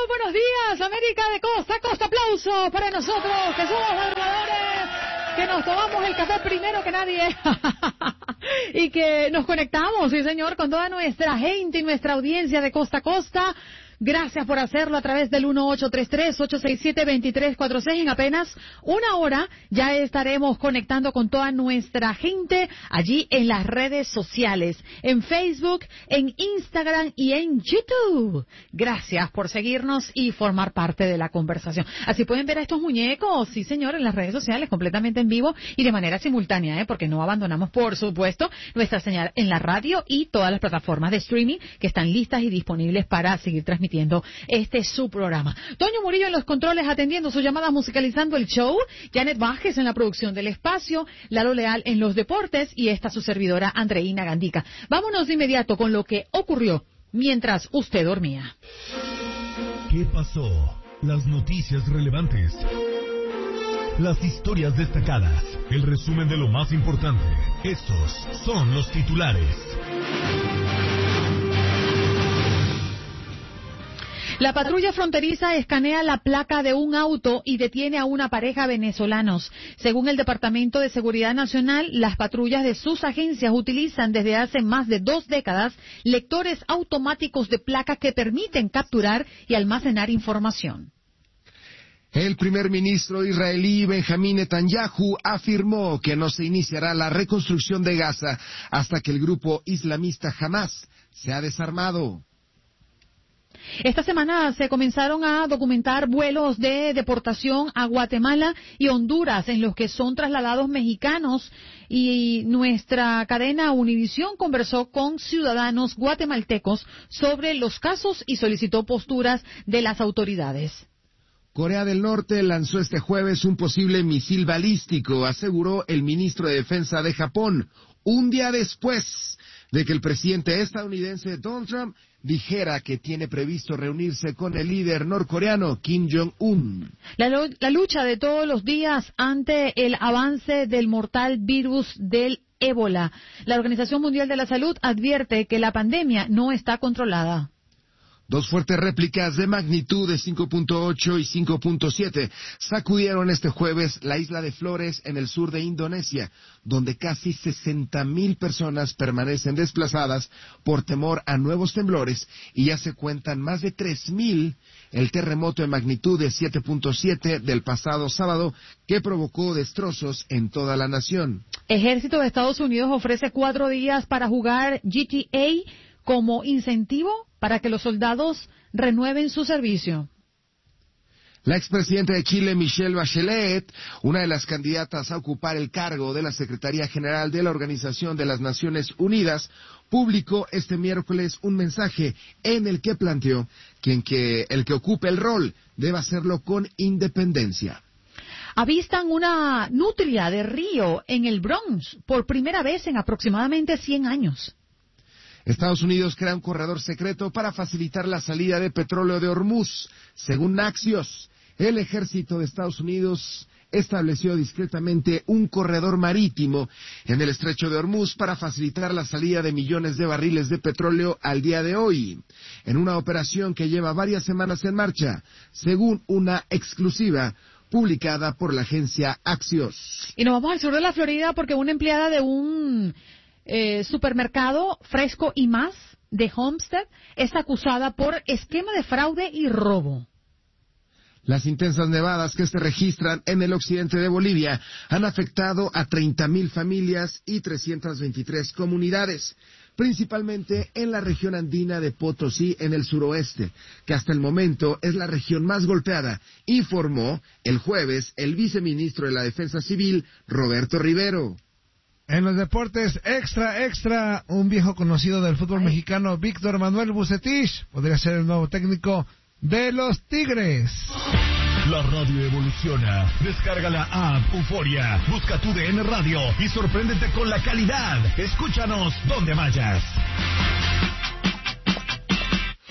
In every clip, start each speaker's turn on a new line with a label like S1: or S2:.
S1: buenos días, América de costa a costa. Aplausos para nosotros, que somos madrugadores, que nos tomamos el café primero que nadie y que nos conectamos, sí señor, con toda nuestra gente y nuestra audiencia de costa a costa. Gracias por hacerlo a través del 1833-867-2346. En apenas una hora ya estaremos conectando con toda nuestra gente allí en las redes sociales, en Facebook, en Instagram y en YouTube. Gracias por seguirnos y formar parte de la conversación. Así pueden ver a estos muñecos, sí señor, en las redes sociales, completamente en vivo y de manera simultánea, porque no abandonamos, por supuesto, nuestra señal en la radio y todas las plataformas de streaming que están listas y disponibles para seguir transmitiendo este es su programa. Toño Murillo en los controles atendiendo sus llamadas, musicalizando el show. Janet Vázquez en la producción del espacio. Lalo Leal en los deportes y esta su servidora Andreina Gandica. Vámonos de inmediato con lo que ocurrió mientras usted dormía.
S2: ¿Qué pasó? Las noticias relevantes. Las historias destacadas. El resumen de lo más importante. Estos son los titulares.
S1: La patrulla fronteriza escanea la placa de un auto y detiene a una pareja venezolanos. Según el Departamento de Seguridad Nacional, las patrullas de sus agencias utilizan desde hace más de 2 décadas lectores automáticos de placa que permiten capturar y almacenar información.
S3: El primer ministro israelí Benjamín Netanyahu afirmó que no se iniciará la reconstrucción de Gaza hasta que el grupo islamista Hamas sea desarmado.
S1: Esta semana se comenzaron a documentar vuelos de deportación a Guatemala y Honduras en los que son trasladados mexicanos y nuestra cadena Univisión conversó con ciudadanos guatemaltecos sobre los casos y solicitó posturas de las autoridades.
S3: Corea del Norte lanzó este jueves un posible misil balístico, aseguró el ministro de Defensa de Japón, un día después de que el presidente estadounidense Donald Trump dijera que tiene previsto reunirse con el líder norcoreano Kim Jong-un.
S1: La lucha de todos los días ante el avance del mortal virus del ébola. La Organización Mundial de la Salud advierte que la pandemia no está controlada.
S3: 2 fuertes réplicas de magnitud de 5.8 y 5.7 sacudieron este jueves la isla de Flores en el sur de Indonesia, donde casi 60,000 personas permanecen desplazadas por temor a nuevos temblores y ya se cuentan más de 3,000 el terremoto de magnitud de 7.7 del pasado sábado que provocó destrozos en toda la nación.
S1: Ejército de Estados Unidos ofrece 4 días para jugar GTA como incentivo para que los soldados renueven su servicio.
S3: La expresidenta de Chile, Michelle Bachelet, una de las candidatas a ocupar el cargo de la Secretaría General de la Organización de las Naciones Unidas, publicó este miércoles un mensaje en el que planteó que el que ocupe el rol debe hacerlo con independencia.
S1: Avistan una nutria de río en el Bronx por primera vez en aproximadamente 100 años.
S3: Estados Unidos crea un corredor secreto para facilitar la salida de petróleo de Hormuz. Según Axios, el ejército de Estados Unidos estableció discretamente un corredor marítimo en el estrecho de Hormuz para facilitar la salida de millones de barriles de petróleo al día de hoy, en una operación que lleva varias semanas en marcha, según una exclusiva publicada por la agencia Axios.
S1: Y nos vamos al sur de la Florida porque una empleada de un supermercado Fresco y Más de Homestead es acusada por esquema de fraude y robo.
S3: Las intensas nevadas que se registran en el occidente de Bolivia han afectado a 30,000 familias y 323 comunidades, principalmente en la región andina de Potosí en el suroeste, que hasta el momento es la región más golpeada, informó el jueves el viceministro de la Defensa Civil, Roberto Rivero.
S4: En los deportes extra, un viejo conocido del fútbol mexicano, Víctor Manuel Bucetich, podría ser el nuevo técnico de los Tigres.
S2: La radio evoluciona. Descarga la app Euforia, busca tu DN Radio y sorpréndete con la calidad. Escúchanos donde vayas.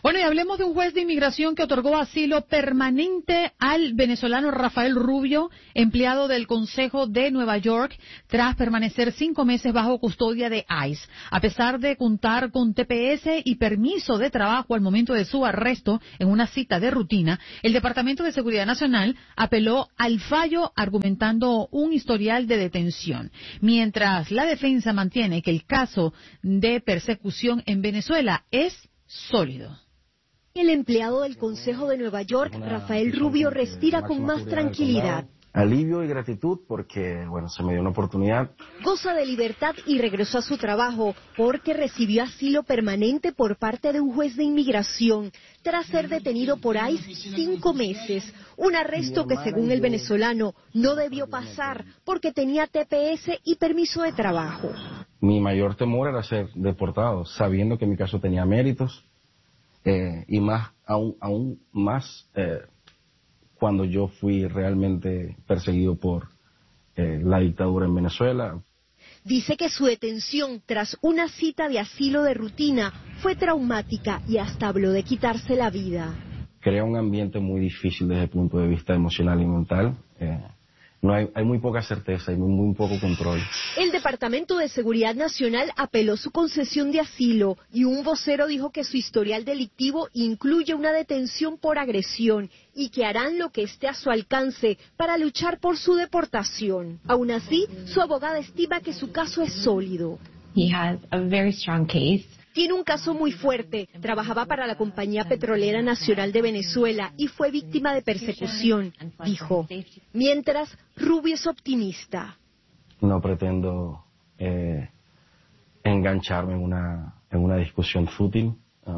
S1: Bueno, y hablemos de un juez de inmigración que otorgó asilo permanente al venezolano Rafael Rubio, empleado del Consejo de Nueva York, tras permanecer 5 meses bajo custodia de ICE. A pesar de contar con TPS y permiso de trabajo al momento de su arresto en una cita de rutina, el Departamento de Seguridad Nacional apeló al fallo argumentando un historial de detención, mientras la defensa mantiene que el caso de persecución en Venezuela es sólido.
S5: El empleado del Consejo de Nueva York, Rafael Rubio, respira con más tranquilidad.
S6: Alivio y gratitud porque, bueno, se me dio una oportunidad.
S5: Goza de libertad y regresó a su trabajo porque recibió asilo permanente por parte de un juez de inmigración tras ser detenido por ICE 5 meses. Un arresto que, según el venezolano, no debió pasar porque tenía TPS y permiso de trabajo.
S6: Mi mayor temor era ser deportado, sabiendo que mi caso tenía méritos. Y más, aún más cuando yo fui realmente perseguido por la dictadura en Venezuela.
S5: Dice que su detención tras una cita de asilo de rutina fue traumática y hasta habló de quitarse la vida.
S6: Crea un ambiente muy difícil desde el punto de vista emocional y mental. No hay muy poca certeza y muy poco control.
S5: El Departamento de Seguridad Nacional apeló su concesión de asilo y un vocero dijo que su historial delictivo incluye una detención por agresión y que harán lo que esté a su alcance para luchar por su deportación. Aún así, su abogada estima que su caso es sólido.
S7: He has a very strong case.
S5: Tiene un caso muy fuerte. Trabajaba para la Compañía Petrolera Nacional de Venezuela y fue víctima de persecución, dijo. Mientras, Rubio es optimista.
S6: No pretendo engancharme en una discusión fútil.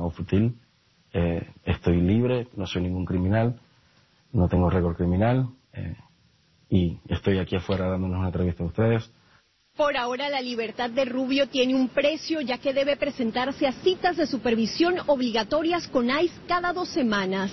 S6: Estoy libre, no soy ningún criminal, no tengo récord criminal y estoy aquí afuera dándonos una entrevista a ustedes.
S5: Por ahora la libertad de Rubio tiene un precio, ya que debe presentarse a citas de supervisión obligatorias con ICE cada 2 semanas.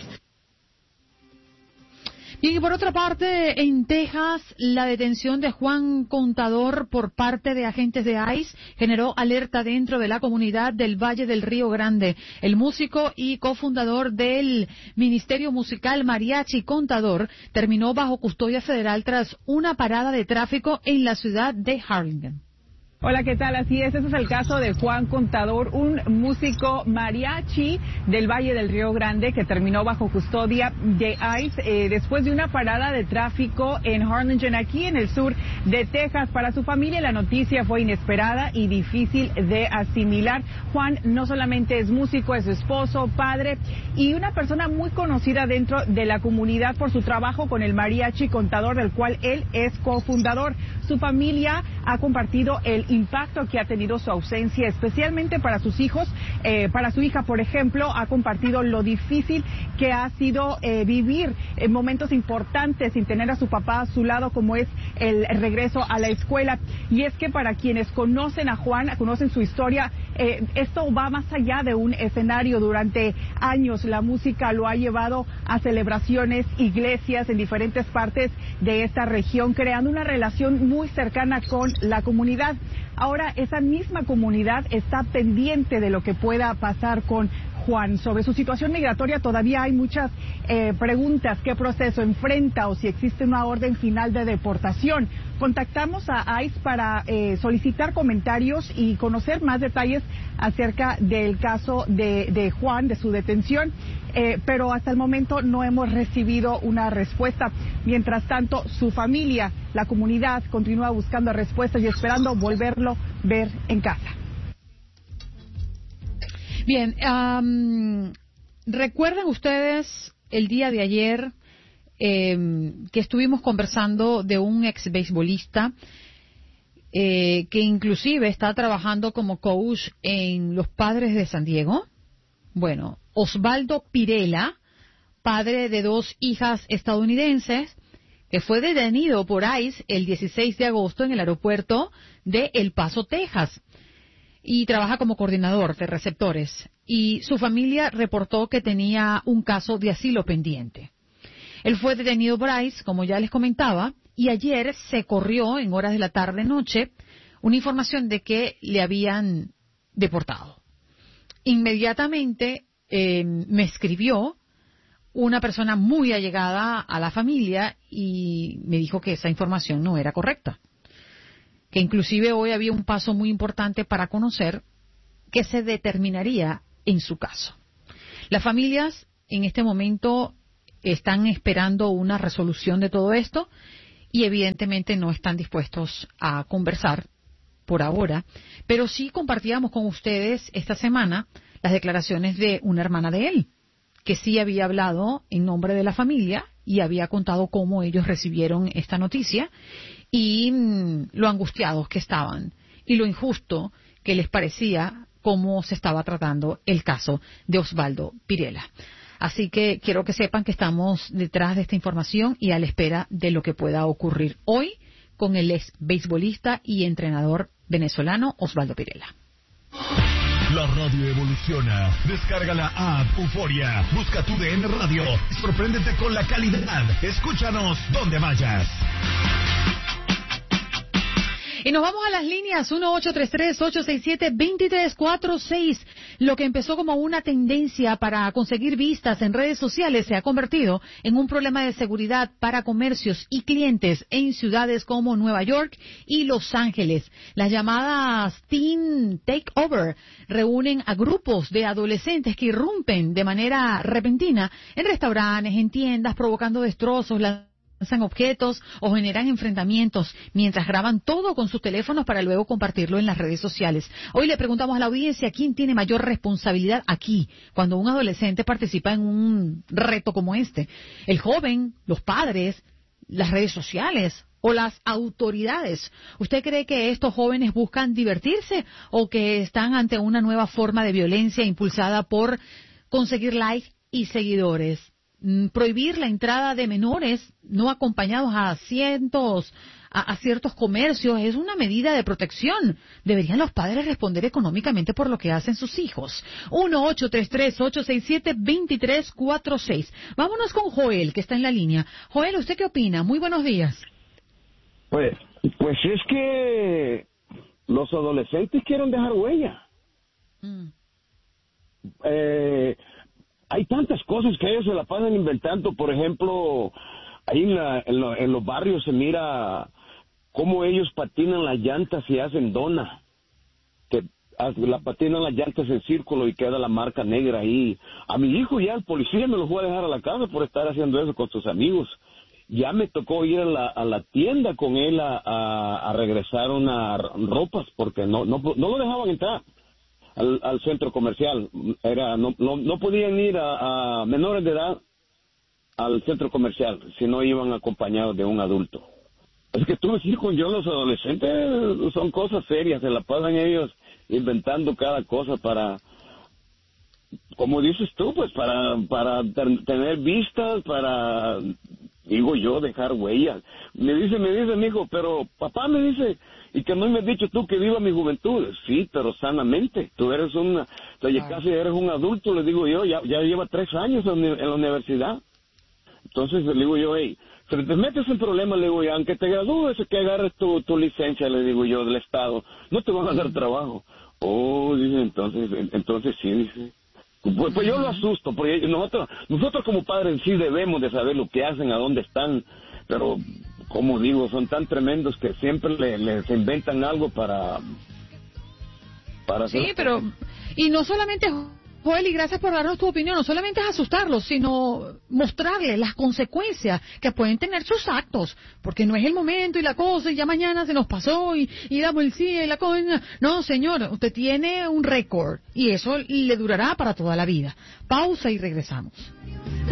S1: Bien, y por otra parte, en Texas, la detención de Juan Contador por parte de agentes de ICE generó alerta dentro de la comunidad del Valle del Río Grande. El músico y cofundador del Ministerio Musical Mariachi Contador terminó bajo custodia federal tras una parada de tráfico en la ciudad de Harlingen.
S8: Hola, ¿qué tal? Así es, ese es el caso de Juan Contador, un músico mariachi del Valle del Río Grande que terminó bajo custodia de ICE después de una parada de tráfico en Harlingen, aquí en el sur de Texas. Para su familia la noticia fue inesperada y difícil de asimilar. Juan no solamente es músico, es esposo, padre y una persona muy conocida dentro de la comunidad por su trabajo con el Mariachi Contador, del cual él es cofundador. Su familia ha compartido el impacto que ha tenido su ausencia, especialmente para sus hijos. Para su hija, por ejemplo, ha compartido lo difícil que ha sido vivir momentos importantes sin tener a su papá a su lado, como es el regreso a la escuela. Y es que para quienes conocen a Juan, conocen su historia, esto va más allá de un escenario. Durante años la música lo ha llevado a celebraciones, iglesias en diferentes partes de esta región, creando una relación muy cercana con la comunidad. Ahora esa misma comunidad está pendiente de lo que pueda pasar con Juan. Sobre su situación migratoria todavía hay muchas preguntas. ¿Qué proceso enfrenta o si existe una orden final de deportación? Contactamos a ICE para solicitar comentarios y conocer más detalles acerca del caso de Juan, de su detención, pero hasta el momento no hemos recibido una respuesta. Mientras tanto, su familia, la comunidad, continúa buscando respuestas y esperando volverlo a ver en casa.
S1: Bien, ¿recuerdan ustedes el día de ayer que estuvimos conversando de un ex beisbolista que inclusive está trabajando como coach en los Padres de San Diego? Bueno, Osvaldo Pirela, padre de 2 hijas estadounidenses, que fue detenido por ICE el 16 de agosto en el aeropuerto de El Paso, Texas, y trabaja como coordinador de receptores. Y su familia reportó que tenía un caso de asilo pendiente. Él fue detenido por ICE, como ya les comentaba, y ayer se corrió en horas de la tarde-noche una información de que le habían deportado. Inmediatamente me escribió una persona muy allegada a la familia y me dijo que esa información no era correcta. Que inclusive hoy había un paso muy importante para conocer qué se determinaría en su caso. Las familias en este momento están esperando una resolución de todo esto y evidentemente no están dispuestos a conversar por ahora, pero sí compartíamos con ustedes esta semana las declaraciones de una hermana de él, que sí había hablado en nombre de la familia y había contado cómo ellos recibieron esta noticia y lo angustiados que estaban y lo injusto que les parecía cómo se estaba tratando el caso de Osvaldo Pirela. Así que quiero que sepan que estamos detrás de esta información y a la espera de lo que pueda ocurrir hoy con el ex beisbolista y entrenador venezolano Osvaldo Pirela.
S2: La radio evoluciona. Descarga la app Euforia. Busca tu DN Radio. Sorpréndete con la calidad. Escúchanos donde vayas.
S1: Y nos vamos a las líneas 1-833-867-2346. Lo que empezó como una tendencia para conseguir vistas en redes sociales se ha convertido en un problema de seguridad para comercios y clientes en ciudades como Nueva York y Los Ángeles. Las llamadas Teen Takeover reúnen a grupos de adolescentes que irrumpen de manera repentina en restaurantes, en tiendas, provocando destrozos, lanzan objetos o generan enfrentamientos mientras graban todo con sus teléfonos para luego compartirlo en las redes sociales. Hoy le preguntamos a la audiencia quién tiene mayor responsabilidad aquí cuando un adolescente participa en un reto como este. ¿El joven, los padres, las redes sociales o las autoridades? ¿Usted cree que estos jóvenes buscan divertirse o que están ante una nueva forma de violencia impulsada por conseguir likes y seguidores? Prohibir la entrada de menores no acompañados a ciertos comercios es una medida de protección. ¿Deberían los padres responder económicamente por lo que hacen sus hijos? 1-833-867-2346. Vámonos con Joel, que está en la línea. Joel, ¿usted qué opina? Muy buenos días.
S9: Pues es que los adolescentes quieren dejar huella. Hay tantas cosas que ellos se la pasan inventando. Por ejemplo, ahí en los barrios se mira cómo ellos patinan las llantas y hacen dona. Que la patinan las llantas en círculo y queda la marca negra ahí. A mi hijo ya el policía me lo fue a dejar a la casa por estar haciendo eso con sus amigos. Ya me tocó ir a la tienda con él a regresar unas ropas porque no lo dejaban entrar al centro comercial. No podían ir a menores de edad al centro comercial si no iban acompañados de un adulto. Es que tú me dices, con yo los adolescentes son cosas serias, se la pasan ellos inventando cada cosa para, como dices tú, pues para tener vistas, para, digo yo, dejar huellas. Me dice mi hijo, pero papá me dice, y que no me has dicho tú que viva mi juventud. Sí, pero sanamente. Tú eres casi eres un adulto, le digo yo, ya lleva 3 años en la universidad. Entonces le digo yo, hey, si te metes en problemas, le digo yo, aunque te gradúes, que agarres tu licencia, le digo yo, del Estado, no te van a dar trabajo. Oh, dice, entonces sí, dice. Pues yo lo asusto, porque nosotros como padres sí debemos de saber lo que hacen, a dónde están, pero como digo, son tan tremendos que siempre les inventan algo para
S1: sí,
S9: hacer...
S1: pero y no solamente, Joel, y gracias por darnos tu opinión, no solamente es asustarlos, sino mostrarles las consecuencias que pueden tener sus actos, porque no es el momento y la cosa, y ya mañana se nos pasó, y la policía y la cosa. No, señor, usted tiene un récord, y eso le durará para toda la vida. Pausa y regresamos.